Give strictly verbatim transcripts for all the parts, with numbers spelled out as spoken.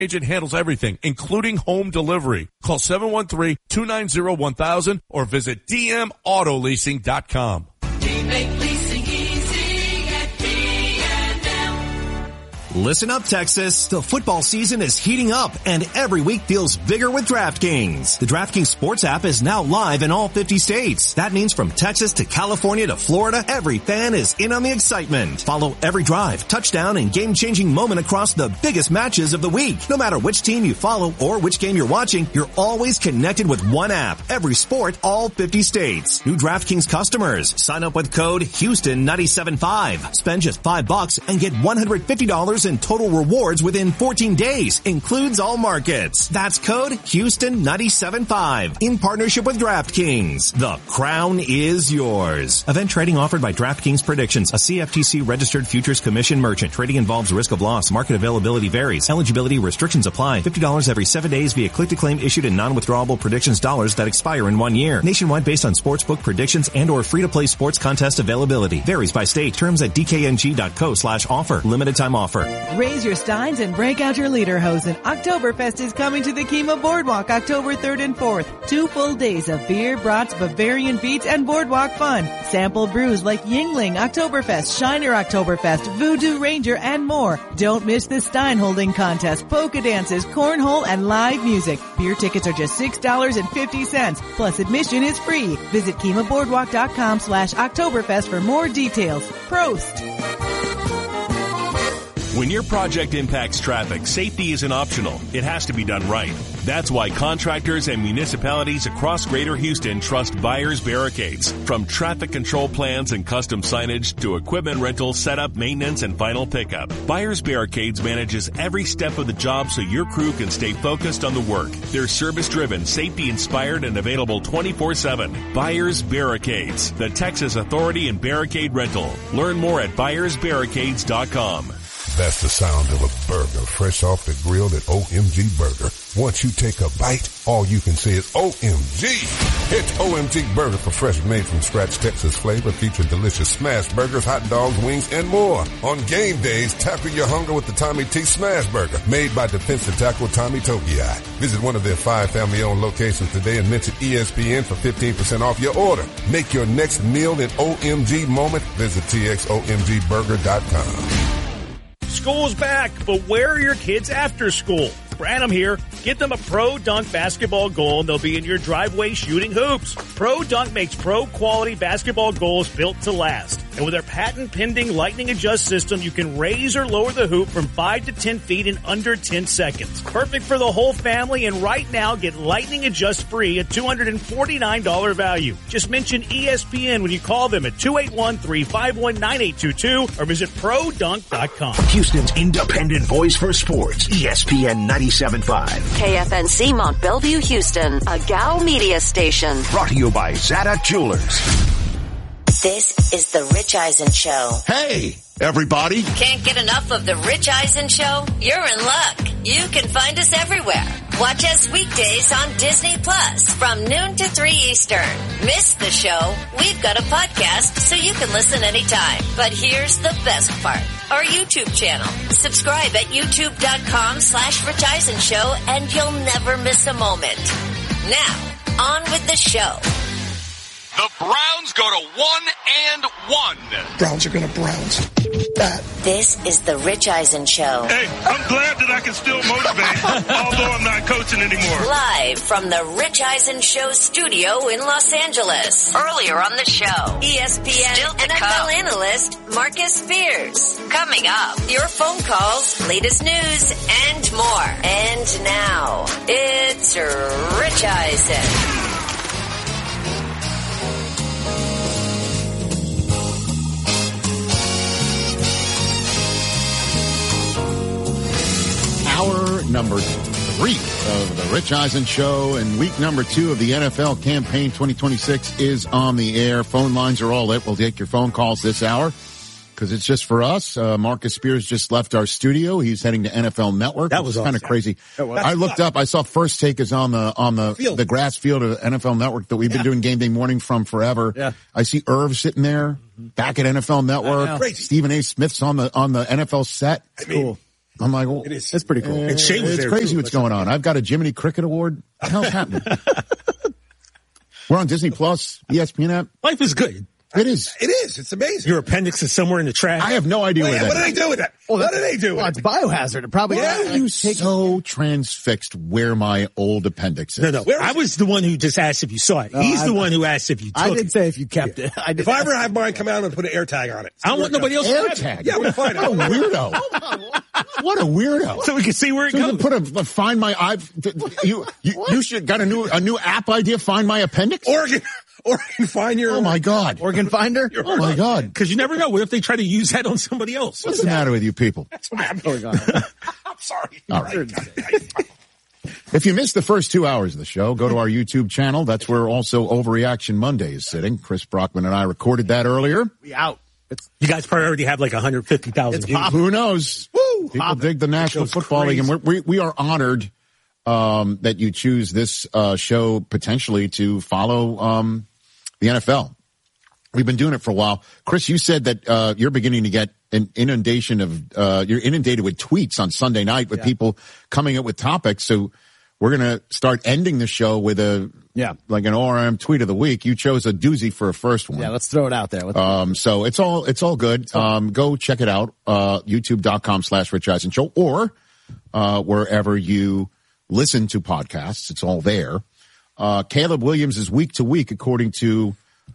Agent handles everything, including home delivery. Call seven one three, two nine zero, one thousand or visit d m auto leasing dot com. We make leasing easy at D and M. Listen up, Texas. The football season is heating up, and every week feels bigger with DraftKings. The DraftKings Sports app is now live in all fifty states. That means from Texas to California to Florida, every fan is in on the excitement. Follow every drive, touchdown, and game-changing moment across the biggest matches of the week. No matter which team you follow or which game you're watching, you're always connected with one app. Every sport, all fifty states. New DraftKings customers. Sign up with code Houston nine seven five. Spend just five bucks and get one hundred fifty dollars in total rewards within fourteen days. Includes all markets. That's code Houston nine seven five. In partnership with DraftKings. The crown is yours. Event trading offered by DraftKings Predictions, a C F T C registered futures commission merchant. Trading involves risk of loss. Market availability varies. Eligibility restrictions apply. fifty dollars every seven days via click-to-claim issued in non-withdrawable predictions dollars that expire in one year. Nationwide based on sportsbook predictions and or free-to-play sports contest availability. Varies by state. Terms at d k n g dot co slash offer. Limited time offer. Raise your steins and break out your lederhosen. Oktoberfest is coming to the Kima Boardwalk October third and fourth. Two full days of beer, brats, Bavarian beats, and boardwalk fun. Sample brews like Yingling Oktoberfest, Shiner Oktoberfest, Voodoo Ranger, and more. Don't miss the stein holding contest, polka dances, cornhole, and live music. Beer tickets are just six dollars and fifty cents. Plus admission is free. Visit Kima Boardwalk dot com slash Oktoberfest for more details. Prost! When your project impacts traffic, safety isn't optional. It has to be done right. That's why contractors and municipalities across Greater Houston trust Byers Barricades. From traffic control plans and custom signage to equipment rental, setup, maintenance, and final pickup, Byers Barricades manages every step of the job so your crew can stay focused on the work. They're service-driven, safety-inspired, and available twenty-four seven. Byers Barricades, the Texas authority in barricade rental. Learn more at byers barricades dot com. That's the sound of a burger fresh off the grill at O M G Burger. Once you take a bite, all you can say is O M G. It's O M G Burger for fresh made from scratch Texas flavor featuring delicious smash burgers, hot dogs, wings, and more. On game days, tackle your hunger with the Tommy T Smash Burger, made by defensive tackle Tommy Togiai. Visit one of their five family-owned locations today and mention E S P N for fifteen percent off your order. Make your next meal an O M G moment. Visit T X O M G burger dot com. School's back, but where are your kids after school? Branham here. Get them a Pro Dunk basketball goal and they'll be in your driveway shooting hoops. Pro Dunk makes pro-quality basketball goals built to last. And with their patent-pending lightning adjust system, you can raise or lower the hoop from five to ten feet in under ten seconds. Perfect for the whole family, and right now get lightning adjust free at two hundred forty-nine dollars value. Just mention E S P N when you call them at two eight one, three five one, nine eight two two or visit pro dunk dot com. Houston's independent voice for sports, E S P N ninety-seven point five. K F N C Mont Bellevue, Houston, a G A O media station. Brought to you by Zada Jewelers. This is the Rich Eisen Show. Hey, everybody. Can't get enough of the Rich Eisen Show? You're in luck. You can find us everywhere. Watch us weekdays on Disney Plus from noon to three Eastern. Miss the show? We've got a podcast so you can listen anytime. But here's the best part. Our YouTube channel. Subscribe at youtube dot com slash Rich Eisen Show and you'll never miss a moment. Now, on with the show. The Browns go to one and one. Browns are going to Browns. That. This is the Rich Eisen Show. Hey, I'm glad that I can still motivate, although I'm not coaching anymore. Live from the Rich Eisen Show studio in Los Angeles. Earlier on the show, E S P N N F L analyst Marcus Spears. Coming up, your phone calls, latest news, and more. And now, it's Rich Eisen. Hour number three of the Rich Eisen Show, and week number two of the N F L campaign twenty twenty-six is on the air. Phone lines are all lit. We'll take your phone calls this hour because it's just for us. Uh, Marcus Spears just left our studio. He's heading to N F L Network. That was kind of crazy. I looked up. I saw First Take is on the on the field. the grass field of N F L Network that we've been yeah. doing game day morning from forever. Yeah. I see Irv sitting there back at N F L Network. Great. Stephen A. Smith's on the on the N F L set. I mean, cool. I'm like, well, It is. It's pretty cool. eh, And Shane was it's there, crazy too. what's going on. I've got a Jiminy Cricket Award. What the hell's happening? We're on Disney Plus, E S P N app. Life is good. It is. It is. It's amazing. Your appendix is somewhere in the trash. I have no idea Wait, where that what is. do they do with that? Well, what do they do Well, with it's biohazard. It probably. Why are you so transfixed where my old appendix is? No, no. I was the one who just asked if you saw it. No, He's I- the one who asked if you took I did it. say if you kept it. I If did. I ever have mine come out, I'm going to put an air tag on it. I don't want nobody else Air to have it. tag? Yeah, I'm going to find What a it. weirdo. What a weirdo. So we can see where it So you goes. put a, a find my I you you, you should got a new a new app idea. Find my appendix. Oregon, Oregon, find your. Oh my God. Organ finder. Oh my God. Because you never know. What if they try to use that on somebody else? What's the matter with you people? That's what happened. Oh, God. I'm sorry. All right. If you missed the first two hours of the show, go to our YouTube channel. That's where also Overreaction Monday is sitting. Chris Brockman and I recorded that earlier. We out. It's You guys probably already have like one hundred fifty thousand views. Who knows? Woo! People Poppin'. dig the National Show's Football League, and crazy. we're, we we are honored um, that you choose this uh, show potentially to follow um, the N F L. We've been doing it for a while. Chris, you said that uh, you're beginning to get an inundation of uh, you're inundated with tweets on Sunday night with Yeah. people coming up with topics. So we're going to start ending the show with a Yeah. like an O R M tweet of the week. You chose a doozy for a first one. yeah. Let's throw it out there. Let's, Um, so it's all, it's all good. Um, go check it out, uh, youtube.com slash Rich Eisen Show or, uh, wherever you listen to podcasts. It's all there. Uh, Caleb Williams is week to week, according to,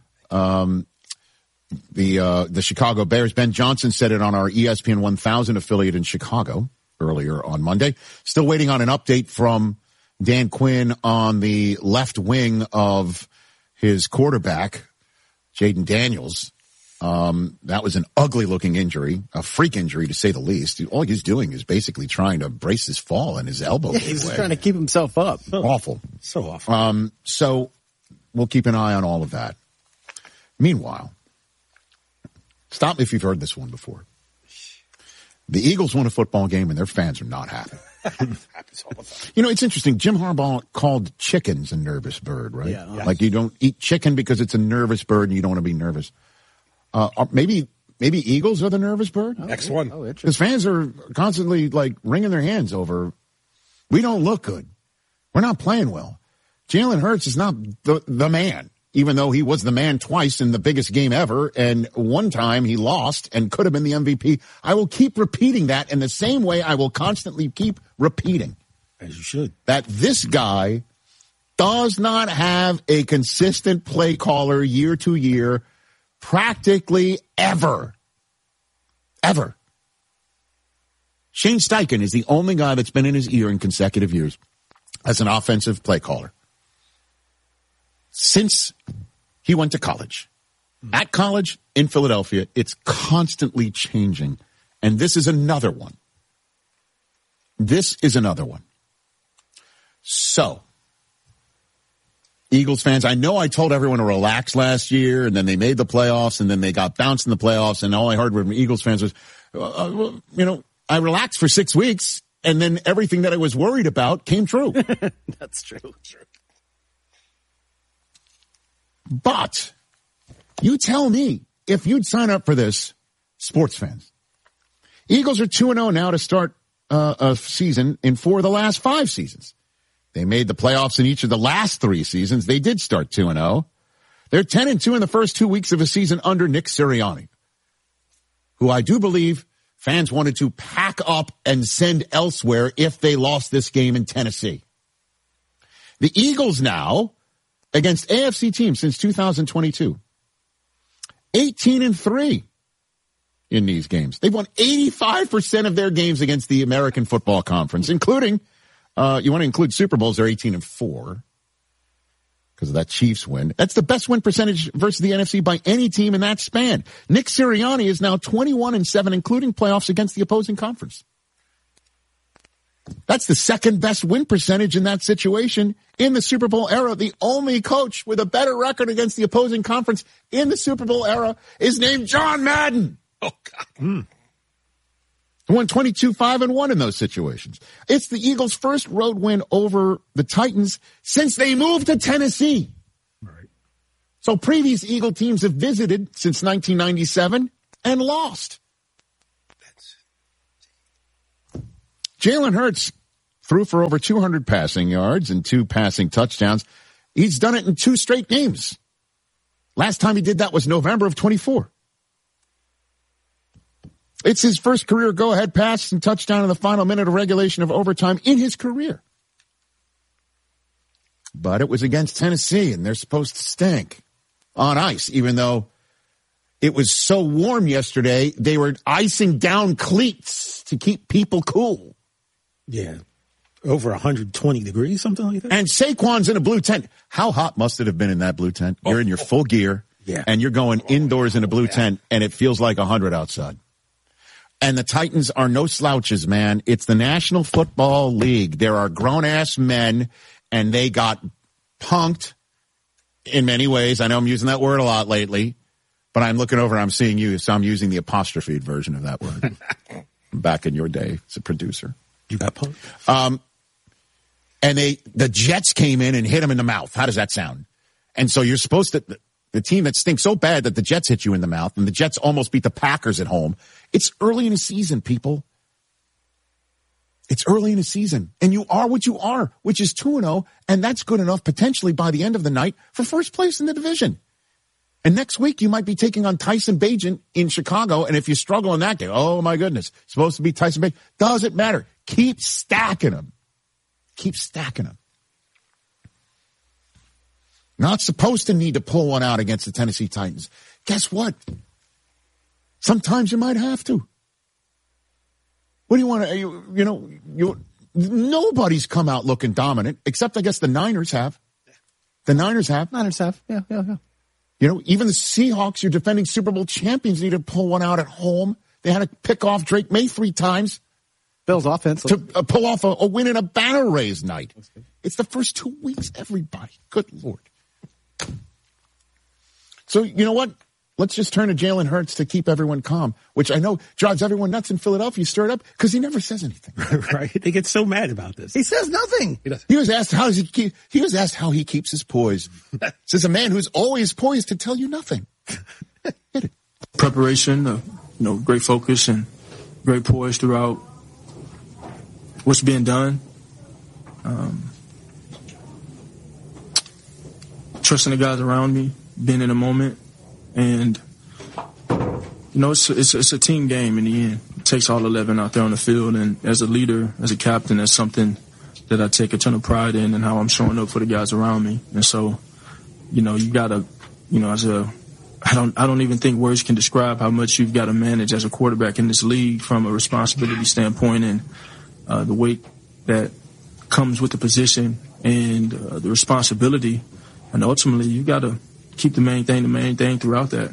um, the, uh, the Chicago Bears. Ben Johnson said it on our E S P N one thousand affiliate in Chicago earlier on Monday. Still waiting on an update from Dan Quinn on the left wing of his quarterback, Jaden Daniels. Um, that was an ugly looking injury, a freak injury to say the least. All he's doing is basically trying to brace his fall and his elbow. yeah, gave he's just way. trying to keep himself up. Awful. So awful. Um, so we'll keep an eye on all of that. Meanwhile, stop me if you've heard this one before. The Eagles won a football game and their fans are not happy. Happens all the time. You know, it's interesting. Jim Harbaugh called chickens a nervous bird, right? Yeah. Like you don't eat chicken because it's a nervous bird and you don't want to be nervous. Uh, or maybe, maybe Eagles are the nervous bird? Next one. Oh, interesting. Because fans are constantly like wringing their hands over, we don't look good. We're not playing well. Jalen Hurts is not the, the man, even though he was the man twice in the biggest game ever. And one time he lost and could have been the M V P. I will keep repeating that in the same way I will constantly keep repeating As you should. that this guy does not have a consistent play caller year to year practically ever. Ever. Shane Steichen is the only guy that's been in his ear in consecutive years as an offensive play caller since he went to college. At college in Philadelphia, it's constantly changing. And this is another one. This is another one. So, Eagles fans, I know I told everyone to relax last year, and then they made the playoffs, and then they got bounced in the playoffs, and all I heard from Eagles fans was, uh, well, you know, I relaxed for six weeks, and then everything that I was worried about came true. That's true. But you tell me if you'd sign up for this, sports fans. Eagles are two and oh now to start uh, a season in four of the last five seasons. They made the playoffs in each of the last three seasons. They did start two and oh. They're ten and two in the first two weeks of a season under Nick Sirianni, who I do believe fans wanted to pack up and send elsewhere if they lost this game in Tennessee. The Eagles now, against A F C teams since two thousand twenty-two, eighteen and three in these games. They've won eighty-five percent of their games against the American Football Conference, including, uh, you want to include Super Bowls, they're eighteen and four because of that Chiefs win. That's the best win percentage versus the N F C by any team in that span. Nick Sirianni is now twenty-one and seven, including playoffs against the opposing conference. That's the second best win percentage in that situation in the Super Bowl era. The only coach with a better record against the opposing conference in the Super Bowl era is named John Madden. Oh, God. Mm. He won twenty-two five and one in those situations. It's the Eagles' first road win over the Titans since they moved to Tennessee. Right. So previous Eagle teams have visited since nineteen ninety-seven and lost. Jalen Hurts threw for over two hundred passing yards and two passing touchdowns. He's done it in two straight games. Last time he did that was November of twenty-four. It's his first career go-ahead pass and touchdown in the final minute of regulation of overtime in his career. But it was against Tennessee, and they're supposed to stink on ice, even though it was so warm yesterday, they were icing down cleats to keep people cool. Yeah. Over one hundred twenty degrees, something like that. And Saquon's in a blue tent. How hot must it have been in that blue tent? You're in your full gear, yeah. and you're going indoors in a blue tent, and it feels like one hundred outside. And the Titans are no slouches, man. It's the National Football League. There are grown-ass men, and they got punked in many ways. I know I'm using that word a lot lately, but I'm looking over and I'm seeing you, so I'm using the apostrophe version of that word. Back in your day as a producer. You got punked? Um, and they, the Jets came in and hit him in the mouth. How does that sound? And so you're supposed to, the, the team that stinks so bad that the Jets hit you in the mouth, and the Jets almost beat the Packers at home. It's early in the season, people. It's early in the season, and you are what you are, which is two and oh, and that's good enough potentially by the end of the night for first place in the division. And next week, you might be taking on Tyson Bagent in Chicago, and if you struggle in that game, oh, my goodness, supposed to be Tyson Bagent. Doesn't matter. Keep stacking them. Keep stacking them. Not supposed to need to pull one out against the Tennessee Titans. Guess what? Sometimes you might have to. What do you want to, you, you know, you, nobody's come out looking dominant, except I guess the Niners have. The Niners have. Niners have. Yeah, yeah, yeah. You know, even the Seahawks, your defending Super Bowl champions, need to pull one out at home. They had to pick off Drake May three times. Bill's offense. To uh, pull off a, a win in a banner raise night. It's the first two weeks, everybody. Good Lord. So, you know what? Let's just turn to Jalen Hurts to keep everyone calm, which I know drives everyone nuts in Philadelphia. You stir it up because he never says anything. Right? They get so mad about this. He says nothing. He, he was asked how does he keep, he was asked how he keeps his poise. Says a man who's always poised to tell you nothing. Preparation, uh, you know, great focus and great poise throughout what's being done. Um, trusting the guys around me, being in the moment. And, you know, it's, it's, it's a team game in the end. It takes all eleven out there on the field. And as a leader, as a captain, that's something that I take a ton of pride in and how I'm showing up for the guys around me. And so, you know, you got to, you know, as a, I don't, I don't even think words can describe how much you've got to manage as a quarterback in this league from a responsibility standpoint and uh, the weight that comes with the position and uh, the responsibility. And ultimately, you got to keep the main thing the main thing throughout that.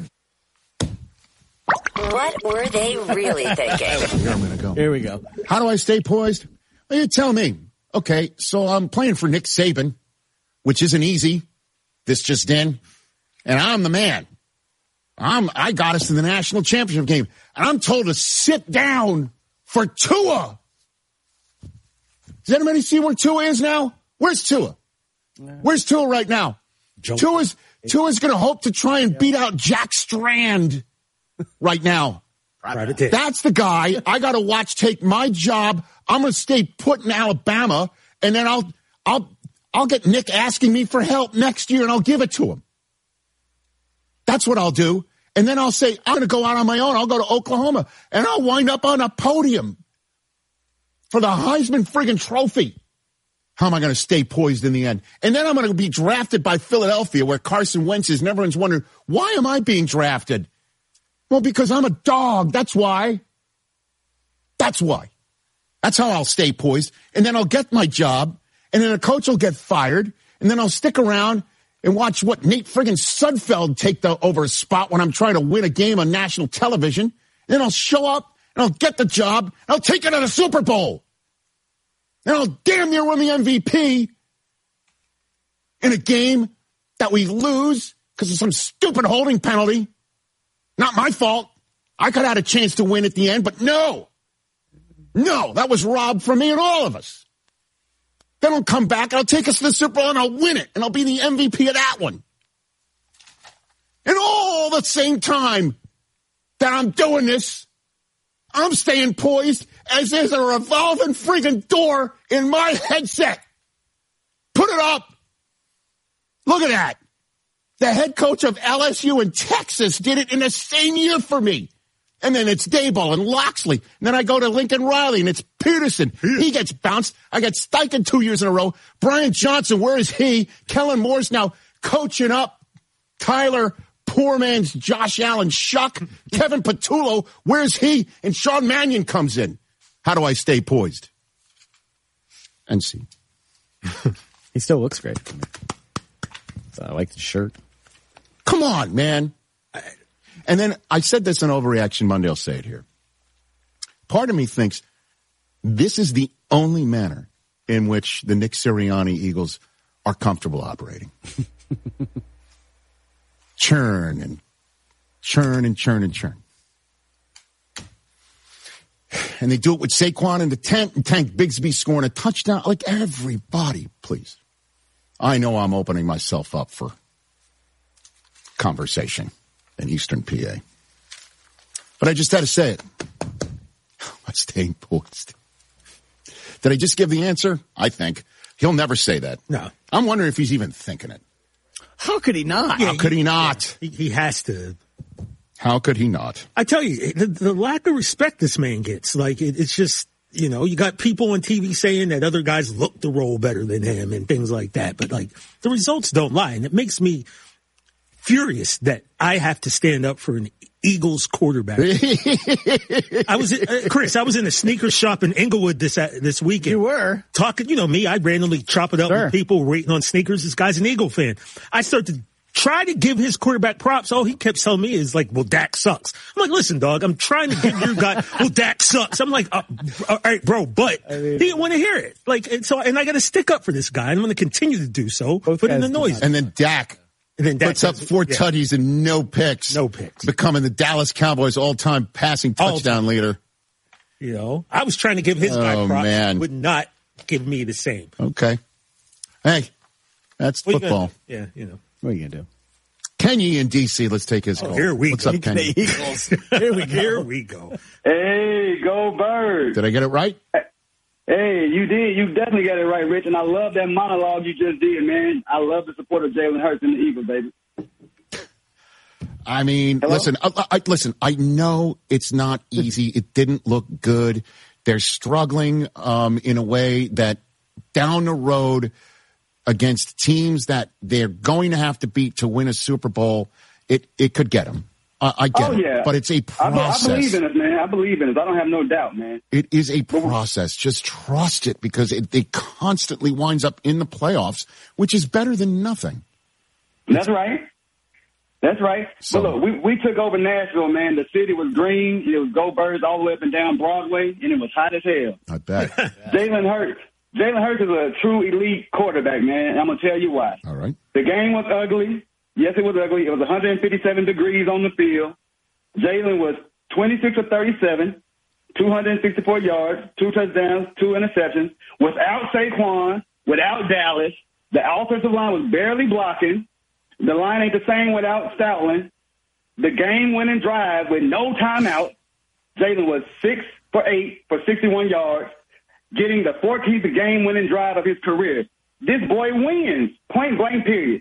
What were they really thinking? Here I'm going to go. Here we go. How do I stay poised? Well, you tell me. Okay, so I'm playing for Nick Saban, which isn't easy. This just in. And I'm the man. I'm, I got us in the national championship game. And I'm told to sit down for Tua. Does anybody see where Tua is now? Where's Tua? Where's Tua right now? Tua's, Tua's going to hope to try and beat out Jack Strand right now. Right. That's the guy I got to watch take my job. I'm going to stay put in Alabama, and then I'll I'll I'll get Nick asking me for help next year, and I'll give it to him. That's what I'll do. And then I'll say, I'm going to go out on my own. I'll go to Oklahoma, and I'll wind up on a podium for the Heisman friggin' trophy. How am I going to stay poised in the end? And then I'm going to be drafted by Philadelphia, where Carson Wentz is, and everyone's wondering, why am I being drafted? Well, because I'm a dog. That's why. That's why. That's how I'll stay poised. And then I'll get my job, and then a coach will get fired, and then I'll stick around and watch what Nate friggin' Sudfeld take the over a spot when I'm trying to win a game on national television. And then I'll show up, and I'll get the job, and I'll take it to the Super Bowl. And I'll damn near win the M V P in a game that we lose because of some stupid holding penalty. Not my fault. I could have had a chance to win at the end, but no. No, that was robbed from me and all of us. Then I'll come back, and I'll take us to the Super Bowl, and I'll win it, and I'll be the M V P of that one. And all the same time that I'm doing this, I'm staying poised as there's a revolving freaking door in my headset. Put it up. Look at that. The head coach of L S U in Texas did it in the same year for me. And then it's Daboll and Loxley. And then I go to Lincoln Riley, and it's Peterson. He gets bounced. I got Steichen two years in a row. Brian Johnson, where is he? Kellen Moore's now coaching up Tyler, poor man's Josh Allen Shuck. Kevin Patullo, where's he? And Sean Mannion comes in. How do I stay poised? And see. He still looks great. So I like the shirt. Come on, man. And then I said this on Overreaction Monday. I'll say it here. Part of me thinks this is the only manner in which the Nick Sirianni Eagles are comfortable operating. Churn and churn and churn and churn. And they do it with Saquon in the tent and Tank Bigsby scoring a touchdown. Like, everybody, please. I know I'm opening myself up for conversation in Eastern P A. But I just had to say it. I'm staying poised. Did I just give the answer? I think. He'll never say that. No. I'm wondering if he's even thinking it. How could he not? How could he not? He, he has to. How could he not? I tell you, the, the lack of respect this man gets, like, it, it's just, you know, you got people on T V saying that other guys look the role better than him and things like that. But, like, the results don't lie. And it makes me furious that I have to stand up for an Eagles quarterback. I was, uh, Chris, I was in a sneaker shop in Inglewood this uh, this weekend. You were? Talking, you know me, I randomly chop it up Sure. with people waiting on sneakers. This guy's an Eagle fan. I started to try to give his quarterback props. All he kept telling me is like, well, Dak sucks. I'm like, listen, dog, I'm trying to give your guy, well, Dak sucks. I'm like, uh, all right, bro, but I mean, he didn't want to hear it. Like, and so, and I got to stick up for this guy. And I'm going to continue to do so, put in the noise. And then Dak. And then Dak puts up four yeah. tutties and no picks. No picks. Becoming the Dallas Cowboys all-time passing touchdown all-time. leader. You know, I was trying to give his oh, guy props. Man. He would not give me the same. Okay. Hey, that's what football. Yeah, you know. What are you going to do? Kenny in D C, let's take his oh, call. Here we What's go. up, Kenny? Eagles. Here we go. Here we go. Hey, go Birds. Did I get it right? Hey, you did. You definitely got it right, Rich. And I love that monologue you just did, man. I love the support of Jalen Hurts and the Eagles, baby. I mean, Hello? listen, I, I, listen, I know it's not easy. It didn't look good. They're struggling um, in a way that down the road against teams that they're going to have to beat to win a Super Bowl, it, it could get them. I, I get oh, it. Yeah. But it's a process. I, I believe in it, man. I believe in it. I don't have no doubt, man. It is a process. Just trust it because it, it constantly winds up in the playoffs, which is better than nothing. That's right. That's right. So, but look, we, we took over Nashville, man. The city was green. It was Go Birds all the way up and down Broadway, and it was hot as hell. I bet. Jalen Hurts. Jalen Hurts is a true elite quarterback, man. And I'm going to tell you why. All right. The game was ugly. Yes, it was ugly. It was one hundred fifty-seven degrees on the field. Jalen was twenty-six of thirty-seven, two hundred sixty-four yards, two touchdowns, two interceptions. Without Saquon, without Dallas, the offensive line was barely blocking. The line ain't the same without Stoutland. The game-winning drive with no timeout. Jalen was six for eight for sixty-one yards, getting the fourteenth game-winning drive of his career. This boy wins, point blank, period.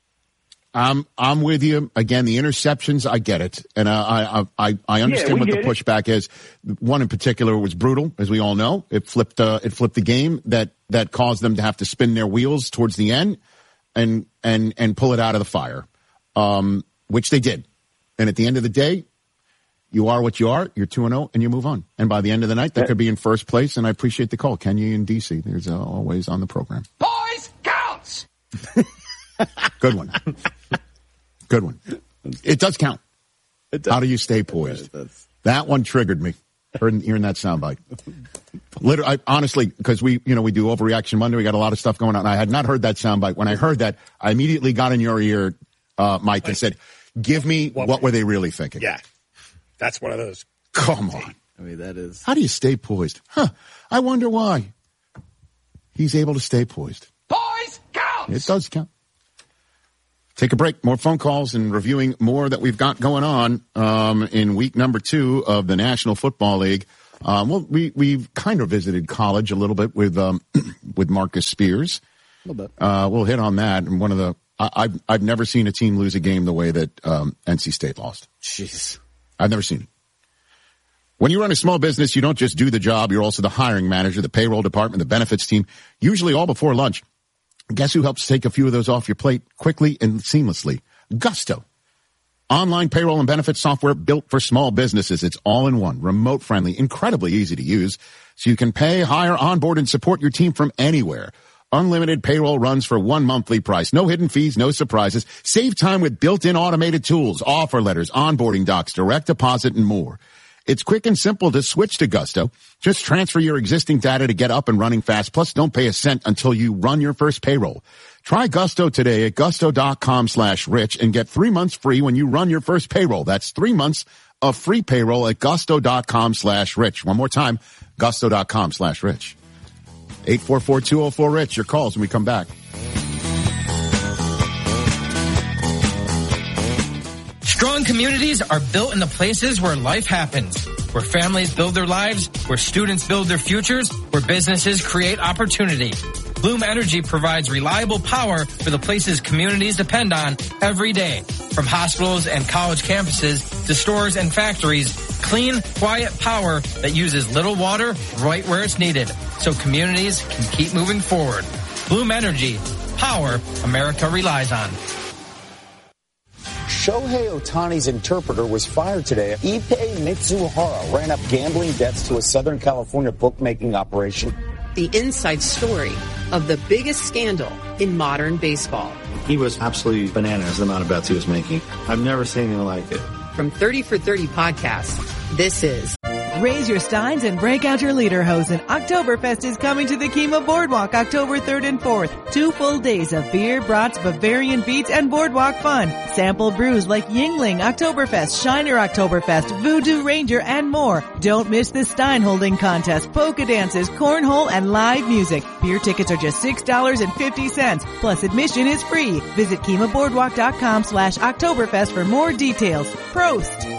I'm I'm with you. Again, the interceptions, I get it, and I I I, I understand yeah, what the it. pushback is. One in particular was brutal, as we all know. It flipped uh, it flipped the game that that caused them to have to spin their wheels towards the end, and and and pull it out of the fire, um, which they did. And at the end of the day, you are what you are. You're two and zero, and you move on. And by the end of the night, they could be in first place. And I appreciate the call, Kenya in D C. There's uh, always on the program. Boys counts. Good one. Good one. It does count. It does. How do you stay poised? That one triggered me. Hearing, hearing that soundbite. Literally, I, honestly, because we, you know, we do Overreaction Monday. We got a lot of stuff going on. I had not heard that soundbite. When I heard that, I immediately got in your ear, uh, Mike, and said, "Give me what, what were they really thinking?" Yeah, that's one of those. Come on. I mean, that is. How do you stay poised? Huh? I wonder why. He's able to stay poised. Boys count. It does count. take a break. More phone calls and reviewing more that we've got going on um, in week number two of the National Football League. Um, well, we we've kind of visited college a little bit with um, with Marcus Spears. A little bit. Uh, we'll hit on that. And one of the I, I've I've never seen a team lose a game the way that um, N C State lost. Jeez, I've never seen it. When you run a small business, you don't just do the job. You're also the hiring manager, the payroll department, the benefits team. Usually all before lunch. Guess who helps take a few of those off your plate quickly and seamlessly? Gusto. Online payroll and benefits software built for small businesses. It's all in one, remote friendly, incredibly easy to use. So you can pay, hire, onboard, and support your team from anywhere. Unlimited payroll runs for one monthly price. No hidden fees, no surprises. Save time with built-in automated tools, offer letters, onboarding docs, direct deposit, and more. It's quick and simple to switch to Gusto. Just transfer your existing data to get up and running fast. Plus, don't pay a cent until you run your first payroll. Try Gusto today at gusto.com slash rich and get three months free when you run your first payroll. That's three months of free payroll at gusto.com slash rich. One more time, gusto.com slash rich. eight four four, two oh four, rich. Your calls when we come back. Strong communities are built in the places where life happens, where families build their lives, where students build their futures, where businesses create opportunity. Bloom Energy provides reliable power for the places communities depend on every day. From hospitals and college campuses to stores and factories, clean, quiet power that uses little water right where it's needed, so communities can keep moving forward. Bloom Energy, power America relies on. Shohei Ohtani's interpreter was fired today. Ippei Mitsuhara ran up gambling debts to a Southern California bookmaking operation. The inside story of the biggest scandal in modern baseball. He was absolutely bananas, the amount of bets he was making. I've never seen anything like it. From thirty for thirty podcast, this is Raise your steins and break out your lederhosen. Oktoberfest is coming to the Kima Boardwalk October third and fourth. Two full days of beer, brats, Bavarian beats, and boardwalk fun. Sample brews like Yingling Oktoberfest, Shiner Oktoberfest, Voodoo Ranger, and more. Don't miss the stein holding contest, polka dances, cornhole, and live music. Beer tickets are just six dollars and fifty cents. Plus admission is free. Visit kimaboardwalk.com slash Oktoberfest for more details. Prost!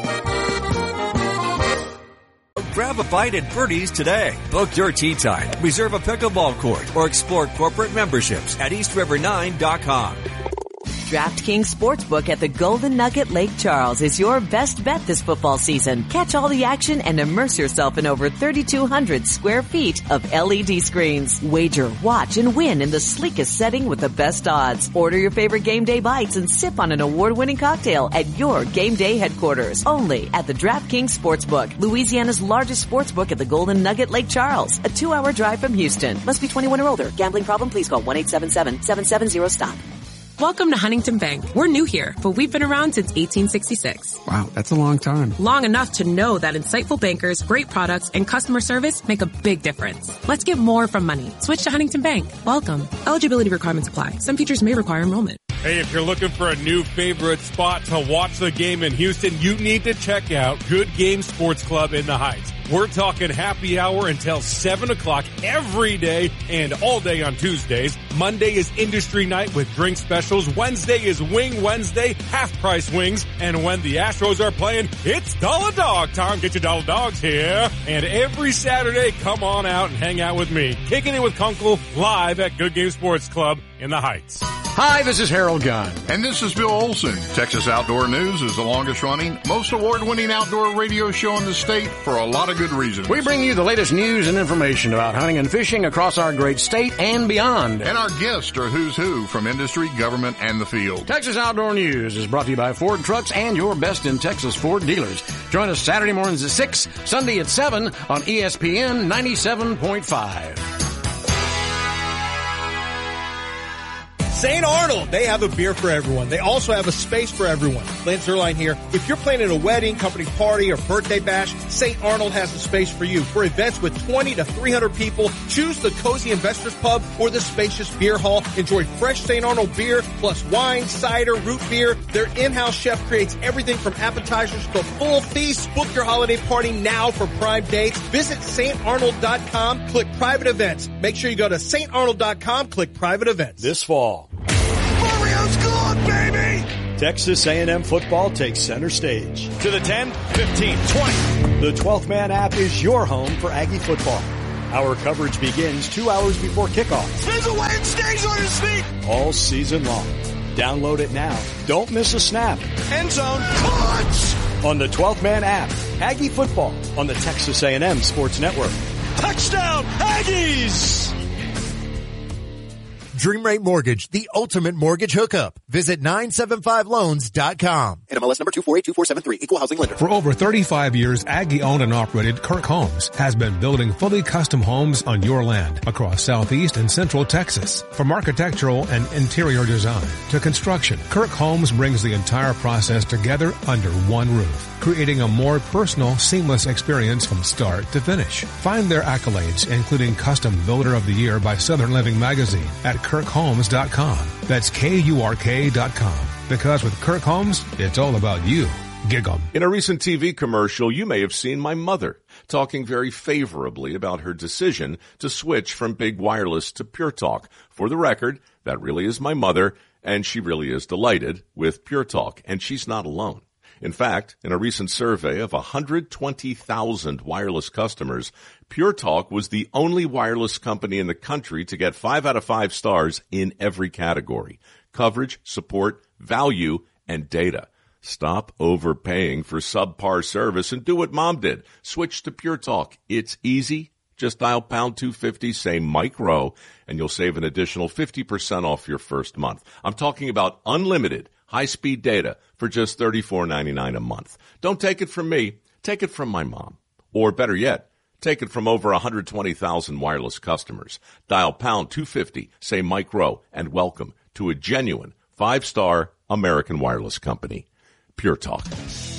Grab a bite at Birdie's today. Book your tee time, reserve a pickleball court, or explore corporate memberships at east river nine dot com. DraftKings Sportsbook at the Golden Nugget Lake Charles is your best bet this football season. Catch all the action and immerse yourself in over thirty-two hundred square feet of L E D screens. Wager, watch, and win in the sleekest setting with the best odds. Order your favorite game day bites and sip on an award-winning cocktail at your game day headquarters. Only at the DraftKings Sportsbook, Louisiana's largest sportsbook at the Golden Nugget Lake Charles. A two-hour drive from Houston. Must be twenty-one or older. Gambling problem? Please call one eight seven seven, seven seven zero, stop. Welcome to Huntington Bank. We're new here, but we've been around since eighteen sixty-six. Wow, that's a long time. Long enough to know that insightful bankers, great products, and customer service make a big difference. Let's get more from money. Switch to Huntington Bank. Welcome. Eligibility requirements apply. Some features may require enrollment. Hey, if you're looking for a new favorite spot to watch the game in Houston, you need to check out Good Game Sports Club in the Heights. We're talking happy hour until seven o'clock every day and all day on Tuesdays. Monday is industry night with drink specials. Wednesday is Wing Wednesday, half-price wings. And when the Astros are playing, it's Dollar Dog time. Get your Dollar Dogs here. And every Saturday, come on out and hang out with me. Kicking it with Kunkel live at Good Game Sports Club in the Heights. Hi, this is Harold Gunn. And this is Bill Olson. Texas Outdoor News is the longest running, most award-winning outdoor radio show in the state for a lot of good reasons. We bring you the latest news and information about hunting and fishing across our great state and beyond. And our guests are who's who from industry, government, and the field. Texas Outdoor News is brought to you by Ford Trucks and your best in Texas Ford dealers. Join us Saturday mornings at six, Sunday at seven on E S P N ninety-seven point five. Saint Arnold, they have a beer for everyone. They also have a space for everyone. Lance Erline here. If you're planning a wedding, company party, or birthday bash, Saint Arnold has a space for you. For events with twenty to three hundred people, choose the Cozy Investors Pub or the spacious beer hall. Enjoy fresh Saint Arnold beer, plus wine, cider, root beer. Their in-house chef creates everything from appetizers to full feasts. Book your holiday party now for prime dates. Visit Saint Arnold dot com, click private events. Make sure you go to Saint Arnold dot com, click private events. This fall. Mario's gone, baby! Texas A and M football takes center stage. To the ten, fifteen, twenty. The twelfth Man app is your home for Aggie football. Our coverage begins two hours before kickoff. Spins away and stays on his feet. All season long. Download it now. Don't miss a snap. End zone. Punch! On the twelfth Man app, Aggie football on the Texas A and M Sports Network. Touchdown, Aggies! Dream Rate Mortgage, the ultimate mortgage hookup. Visit nine seven five loans dot com. N M L S number two four eight two four seven three, Equal Housing Lender. For over thirty-five years, Aggie-owned and operated Kirk Homes has been building fully custom homes on your land across southeast and central Texas. From architectural and interior design to construction, Kirk Homes brings the entire process together under one roof, creating a more personal, seamless experience from start to finish. Find their accolades, including Custom Builder of the Year by Southern Living Magazine, at kirk homes dot com. That's K U R K dot com. Because with Kirk Homes, it's all about you. Gig 'em. In a recent T V commercial, you may have seen my mother talking very favorably about her decision to switch from Big Wireless to Pure Talk. For the record, that really is my mother, and she really is delighted with Pure Talk, and she's not alone. In fact, in a recent survey of one hundred twenty thousand wireless customers, Pure Talk was the only wireless company in the country to get five out of five stars in every category: coverage, support, value, and data. Stop overpaying for subpar service and do what Mom did. Switch to Pure Talk. It's easy. Just dial pound two fifty, say Mike Rowe, and you'll save an additional fifty percent off your first month. I'm talking about unlimited high-speed data for just thirty-four ninety-nine a month. Don't take it from me. Take it from my mom. Or better yet, take it from over one hundred twenty thousand wireless customers. Dial pound two fifty, say Mike Rowe, and welcome to a genuine five-star American wireless company. Pure Talk.